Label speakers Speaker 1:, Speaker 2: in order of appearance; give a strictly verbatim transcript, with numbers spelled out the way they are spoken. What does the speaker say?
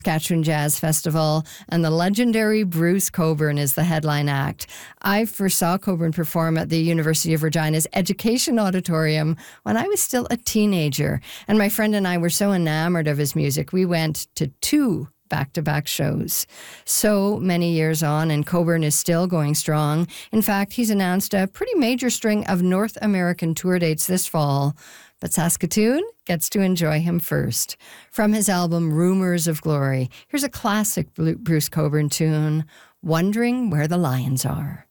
Speaker 1: Saskatchewan Jazz Festival, and the legendary Bruce Cockburn is the headline act. I first saw Cockburn perform at the University of Regina's Education Auditorium when I was still a teenager, and my friend and I were so enamored of his music, we went to two back-to-back shows. So many years on, and Cockburn is still going strong. In fact, he's announced a pretty major string of North American tour dates this fall. But Saskatoon gets to enjoy him first. From his album Rumors of Glory, here's a classic Bruce Cockburn tune, Wondering Where the Lions Are.